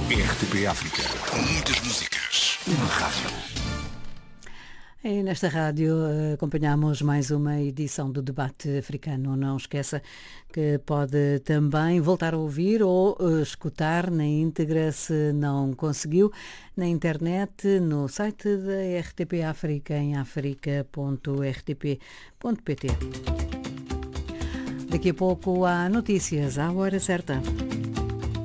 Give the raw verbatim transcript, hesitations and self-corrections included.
R T P África. Muitas músicas. Uma rádio. E nesta rádio acompanhamos mais uma edição do Debate Africano. Não esqueça que pode também voltar a ouvir ou escutar na íntegra, se não conseguiu, na internet, no site da R T P África, em africa ponto r t p ponto p t. Daqui a pouco há notícias à hora certa.